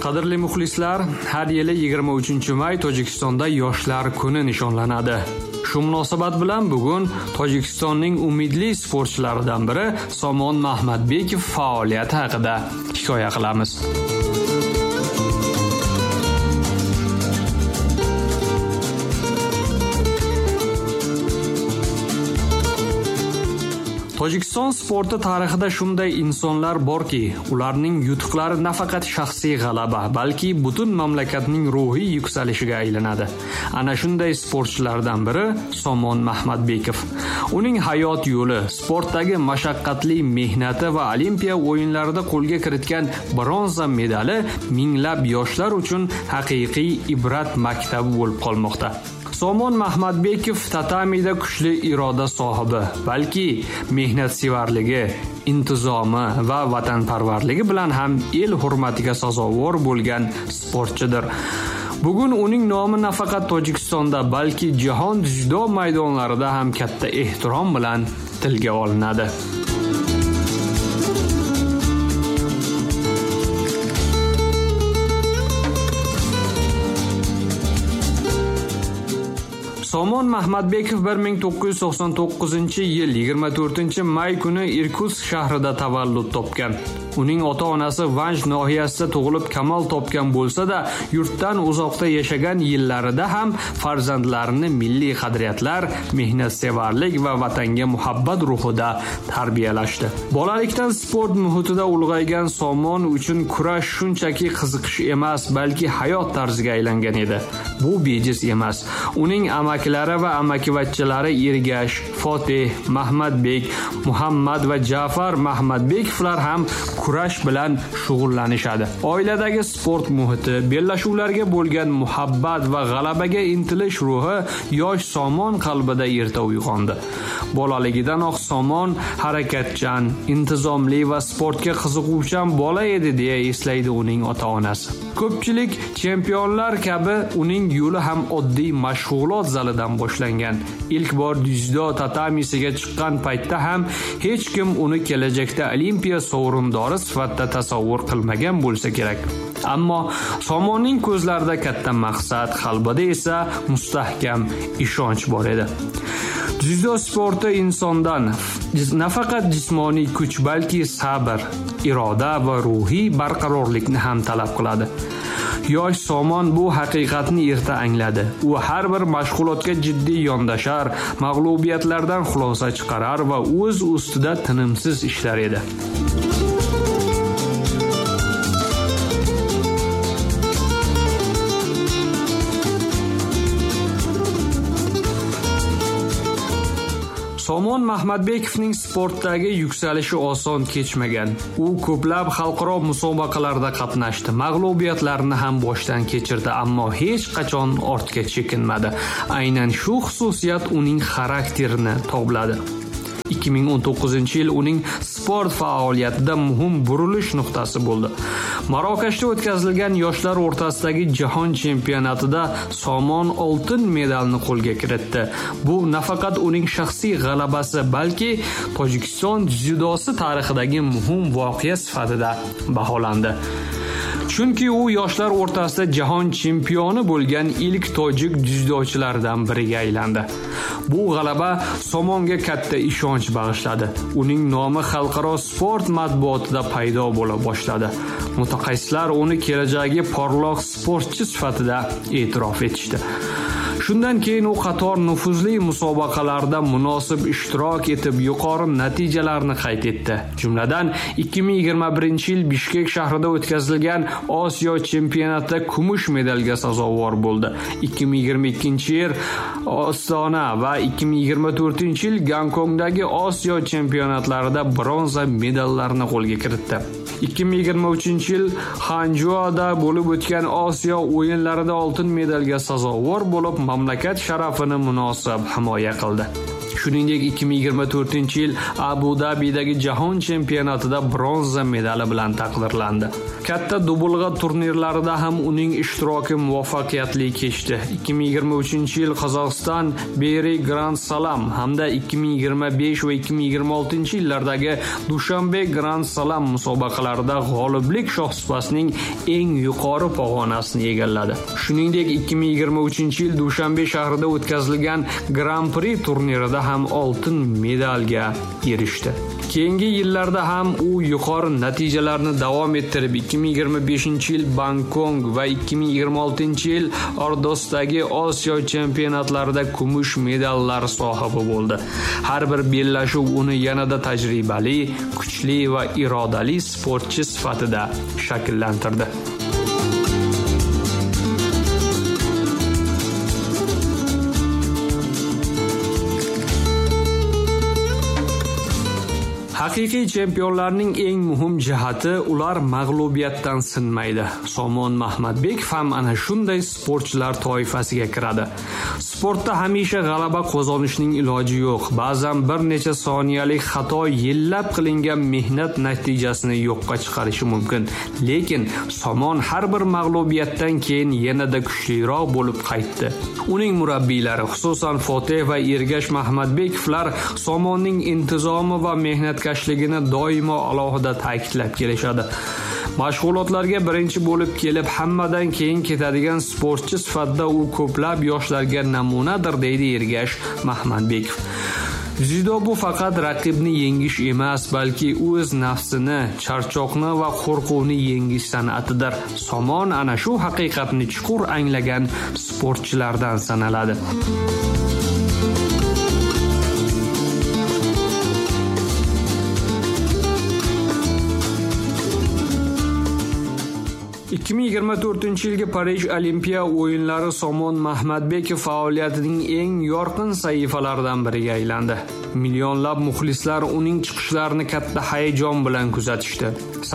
Qadrli muxlislar, har yili 23-may Tojikistonda Yoshlar kuni nishonlanadi. Shu munosabat bilan bugun Tojikistonning umidli sportchilaridan biri Somon Mahmadbekov faoliyati haqida hikoya qilamiz. Tojikiston sporti tarixida shunday insonlar borki, ularning yutuqlari nafaqat shaxsiy g'alaba, balki butun mamlakatning ruhiy yuksalishiga aylanadi. Ana shunday sportchilardan biri Somon Mahmadbekov. Uning hayot yo'li, sportdagi mashaqqatli mehnati va Olimpiya o'yinlarida qo'lga kiritgan bronza medali minglab yoshlar uchun haqiqiy ibrat maktabi bo'lib qolmoqda. Somon Mahmadbekov tatamida kuchli iroda sohibi, balki mehnatsevarligi, intizomi va vatanparvarligi bilan ham el hurmatiga sazovor bo'lgan sportchidir. Bugun uning nomi nafaqat Tojikistonda, balki jahon dzyudo maydonlarida ham katta ehtirom bilan tilga olinadi. Somon Mahmadbekov 1999-yil 24-may kuni Irkutsk shahrida tavallud topgan. Uning ota-onasi Vanj nohiyasida tug'ilib kamal topgan bo'lsa-da, yurtdan uzoqda yashagan yillarida ham farzandlarini milliy qadriyatlar, mehnatsevarlik va vatanga muhabbat ruhida tarbiyalashdi. Bolalikdan sport muhitida ulg'aygan Somon uchun kurash shunchaki qiziqish emas, balki hayot tarziga aylangan edi. Bu bejiz emas. Uning amakilari va amakivachchalari Ergash, Fotih, Mahmadbek, Muhammad va Ja'far Mahmadbekovlar ham kurash bilan shug'ullanishadi. Oiladagi sport muhiti, bellashuvlarga bo'lgan muhabbat va g'alabaga intilish ruhi yosh Somon qalbida erta uyg'ondi. Bolaligidanoq Somon harakatchan, intizomli va sportga qiziquvchan bola edi deya eslaydi uning ota-onasi. Ko'pchilik chempionlar kabi uning yo'li ham oddiy mashg'ulot zalidan boshlangan. Ilk bor dzyudo tatamisiga chiqqan paytda ham hech kim uni kelajakda Olimpiya sovrindori sifatida tasavvur qilmagan bo'lsa kerak. Ammo Somonning ko'zlarida katta maqsad, qalbida esa mustahkam ishonch bor edi. Dzyudo sporti insondan nafaqat jismoniy kuch, balki sabr, iroda va ruhiy barqarorlikni ham talab qiladi. Yosh Somon bu haqiqatni erta angladi. U har bir mashg'ulotga jiddiy yondashar, mag'lubiyatlardan xulosa chiqarar va o'z ustida tinimsiz ishlar edi. Somon Mahmadbekovning sportdagi yuksalishi oson kechmagan. U ko'plab xalqaro musobaqalarda qatnashdi, mag'lubiyatlarni ham boshdan kechirdi, ammo hech qachon ortga chekinmadi. Aynan shu xususiyat uning xarakterini tobladi. 2019-yil uning sport faoliyatida muhim burilish nuqtasi bo'ldi. Marokashda o'tkazilgan yoshlar o'rtasidagi jahon chempionatida Somon oltin medalni qo'lga kiritdi. Bu nafaqat uning shaxsiy g'alabasi, balki Tojikiston dzyudosi tarixidagi muhim voqea sifatida baholandi. Chunki u yoshlar o'rtasida jahon chempioni bo'lgan ilk tojik dzyudochilardan biriga aylandi. Bu g'alaba Somonga katta ishonch bag'ishladi. Uning nomi xalqaro sport matbuotida paydo bo'la boshladi. Mutaxassislar uni kelajagi porloq sportchi sifatida e'tirof etishdi. Shundan keyin u qator nufuzli musobaqalarda munosib ishtirok etib, yuqori natijalarni qayd etdi. Jumladan 2021-yil Bishkek shahrida o'tkazilgan Osiyo chempionatida kumush medalga sazovor bo'ldi. 2022-yil Ostona va 2024-yil Gonkongdagi Osiyo chempionatlarida bronza medallarni qo'lga kiritdi. 2023-yil Hanjuada bo'lib o'tgan Osiyo o'yinlarida oltin medalga sazovor bo'lib, mamlakat sharafini munosib himoya qildi. Shuningdek, 2024-yil Abu Dabidagi jahon chempionatida bronza medali bilan taqdirlandi. Katta dubulg'a turnirlarida ham uning ishtiroki muvaffaqiyatli kechdi. 2023-yil Qozog'iston Beri Grand Slam hamda 2025 va 2026 yillardagi Dushanbe Grand Slam musobaqalarida g'oliblik shohsupasining eng yuqori pog'onasini egalladi. Shuningdek, 2023-yil Dushanbe shahrida o'tkazilgan Grand Prix turnirida ham oltin medalga erishdi. Keyingi yillarda ham u yuqori natijalarni davom ettirib 2025-yil Bangkok va 2026-yil Ordosdagi Osiyo chempionatlarida kumush medallar sohibi bo'ldi. Har bir bellashuv uni yanada tajribali, kuchli va irodali sportchi sifatida shakllantirdi. Haqiqiy chempionlarning eng muhim jihati ular mag'lubiyatdan sinmaydi. Somon Mahmadbekov ham ana shunday sportchilar toifasiga kiradi. Sportda hamisha g'alaba qozonishning iloji yo'q. Ba'zan bir necha soniyalik xato yillab qilingan mehnat natijasini yo'qqa chiqarishi mumkin. Lekin Somon har bir mag'lubiyatdan keyin yanada kuchliroq bo'lib qaytdi. Uning murabbiylari, xususan Foteh va Ergash Mahmadbekovlar Somonning intizomi va mehnatkashligini doimo alohida ta'kidlab kelishadi. Mashg'ulotlarga birinchi bo'lib kelib, hammadan keyin ketadigan sportchi sifatida u ko'plab yoshlarga namunadir, deydi Ergash Mahmadbekov. Judo bu faqat raqibni yengish emas, balki o'z nafsini, charchoqni va qo'rquvni yengish san'atidir. Somon ana shu haqiqatni chuqur anglagan sportchilardan sanaladi. ...2024-yilgi Parij Olimpiya o'yinlari Somon Mahmadbekov faoliyatining eng yorqin sahifalaridan biriga aylandi. Millionlab muxlislar uning chiqishlarini katta hayajon bilan kuzatishdi.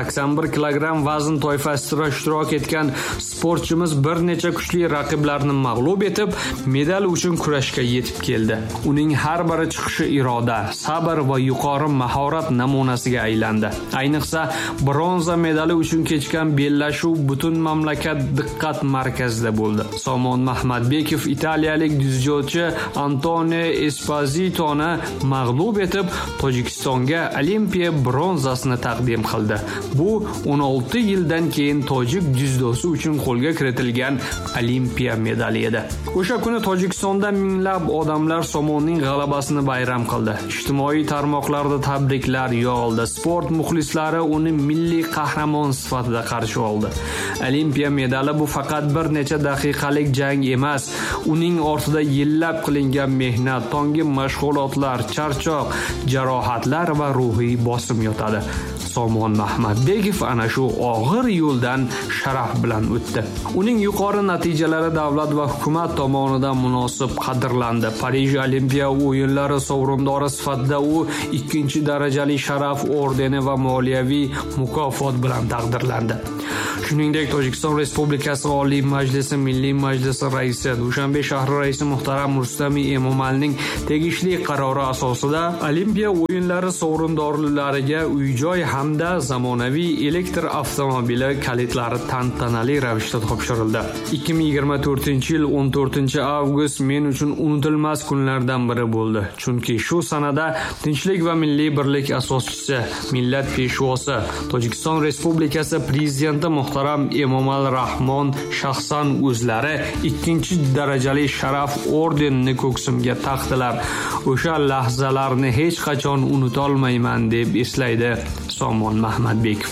81 kilogramm vazn toifasida ishtirok etgan sportchimiz bir necha kuchli raqiblarni mag'lub etib, medal uchun kurashga yetib keldi. Uning har bir chiqishi iroda, sabr va yuqori mahorat namunasiga aylandi. Ayniqsa, bronza medali uchun kechgan bellashuv butun mamlakat diqqat markazida bo'ldi. Somon Mahmadbekov italiyalik dzyudochi Antonio Espositoni mag'lub etib, Tojikistonga Olimpiya bronzasini taqdim qildi. Bu 16 yildan keyin tojik dzyudosi uchun qo'lga kiritilgan Olimpiya medali edi. O'sha kuni Tojikistonda minglab odamlar Somonning g'alabasini bayram qildi. Ijtimoiy tarmoqlarda tabriklar yog'ildi. Sport muxlislari uni milliy qahramon sifatida qarshi oldi. Olimpiya medali bu faqat bir necha daqiqalik jang emas, uning ortida yillab qilingan mehnat, tonggi mashg'ulotlar, charchoq, jarohatlar va ruhiy bosim yotadi. Somon Mahmadbekov ana shu og'ir yo'ldan sharaf bilan o'tdi. Uning yuqori natijalari davlat va hukumat tomonidan munosib qadrlandi. Parij Olimpiya o'yinlari sovrindori sifatida u 2-darajali sharaf ordeni va moliyaviy mukofot bilan taqdirlandi. Shuningdek, Tojikiston Respublikasi Oliy Majlisi Milliy Majlisi raisi, Dushanbe shahri raisi muhtaram Rustami Emomalning tegishli qarori asosida Olimpiya o'yinlari sovrindorlariga uy-joy hamda zamonaviy elektr avtomobili kalitlari tantanali ravishda topshirildi. 2024-yil 14-avgust men uchun unutilmas kunlardan biri bo'ldi. Chunki shu sanada Tinchlik va milliy birlik asoschisi, millat peshvosi, Tojikiston Respublikasi prezidenti muhtaram Emomal Rahmon shaxsan o'zlari 2-darajali sharaf ordenini ko'ksimga taqdilar. O'sha lahzalarni hech qachon unutolmayman deb eslaydi Somon Mahmadbekov.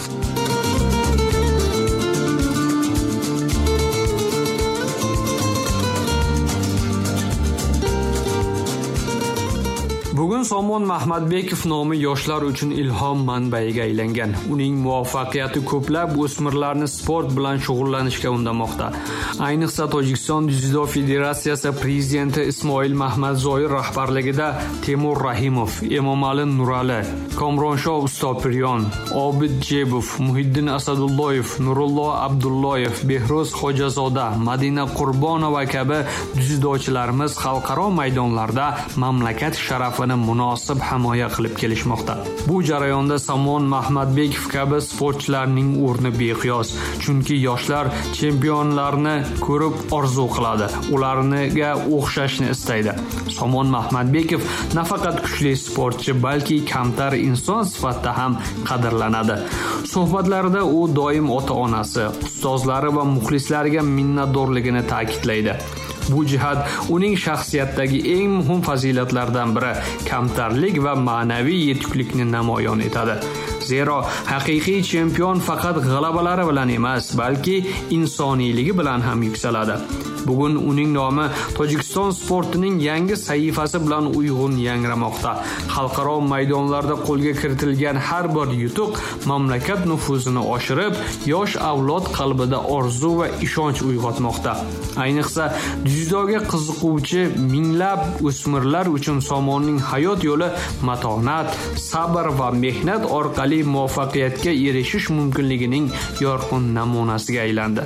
Bugun Somon Mahmadbekov nomi yoshlar uchun ilhom manbaiga aylangan. Uning muvaffaqiyati ko'plab o'smirlarni sport bilan shug'ullanishga undamoqda. Ayniqsa Tojikiston Dzyudo Federatsiyasi prezidenti Ismoil Mahmadzoir rahbarligida Temur Rahimov, Emomali Nurali, Komronshoh Ustopiryon, Obid Jebov, Muhiddin Asadulloyev, Nurullo Abdulloyev, Behruz Xojazoda, Madina Qurbonova kabi dzyudochilarimiz xalqaro maydonlarda mamlakat sharafini munosib himoya qilib kelishmoqda. Bu jarayonda Somon Mahmadbekov kabi sportchilarning o'rni beqiyos, chunki yoshlar chempionlarni ko'rib orzu qiladi, ularga o'xshashni istaydi. Somon Mahmadbekov nafaqat kuchli sportchi, balki kamtar inson sifatida ham qadrlanadi. Suhbatlarida u doim ota-onasi, ustozlari va muxlislariga minnatdorligini ta'kidlaydi. Bu jihat uning shaxsiyatidagi eng muhim fazilatlardan biri, kamtarlik va ma'naviy yetuklikni namoyon etadi. Zero haqiqiy chempion faqat g'alabalari bilan emas, balki insoniyligi bilan ham yuksaladi. Bugun uning nomi Tojikiston sportining yangi sahifasi bilan uyg'un yangramoqda. Xalqaro maydonlarda qo'lga kiritilgan har bir yutuq mamlakat nufuzini oshirib, yosh avlod qalbida orzu va ishonch uyg'otmoqda. Ayniqsa, dzyudoga qiziquvchi minglab o'smirlar uchun Somonning hayot yo'li matonat, sabr va mehnat orqali muvaffaqiyatga erishish mumkinligining yorqin namunasiga aylandi.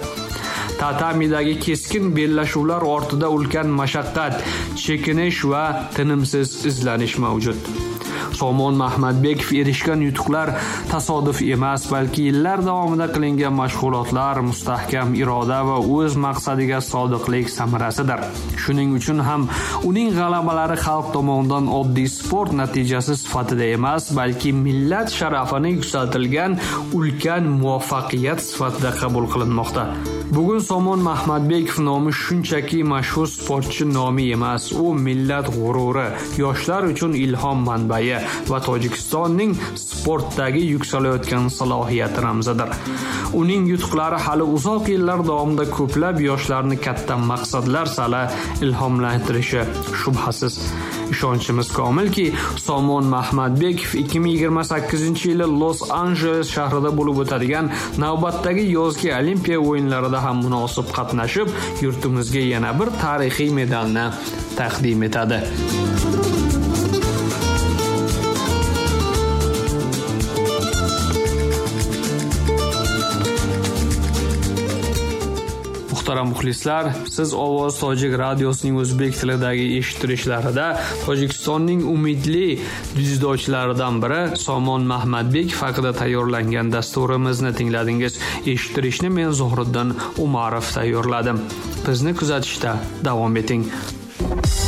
Tatamidagi keskin bellashuvlar ortida ulkan mashaqqat, chekinish va tinimsiz izlanish mavjud. Somon Mahmadbekov erishgan yutuqlar tasodif emas, balki yillar davomida qilingan mashg'ulotlar, mustahkam iroda va o'z maqsadiga sodiqlik samarasidir. Shuning uchun ham uning g'alabalari xalq tomonidan oddiy sport natijasi sifatida emas, balki millat sharafini yuksaltirilgan ulkan muvaffaqiyat sifatida qabul qilinmoqda. Bugun Somon Mahmadbekov nomi shunchaki mashhur sportchi nomi emas, u millat g'ururi, yoshlar uchun ilhom manbai va Tojikistonning sportdagi yuksalayotgan salohiyati ramzidir. Uning yutuqlari hali uzoq yillar davomida ko'plab yoshlarni katta maqsadlar sari ilhomlantirishi shubhasiz. Ishonchimiz komilki, Somon Mahmadbekov 2028-yili Los Angeles shahrida bo'lib o'tadigan navbatdagi yozgi Olimpiya o'yinlarida ham munosib qatnashib, yurtimizga yana bir tarixiy medalni taqdim etadi. Muhtaram muxlislar, siz Ovoz Tojik radiosining o'zbek tilidagi eshittirishlarida Tojikistonning umidli dzyudochilaridan biri Somon Mahmadbekov haqida tayyorlangan dasturimizni tingladingiz. Eshittirishni men Zohriddin Umarov tayyorladim. Bizni kuzatishda davom eting.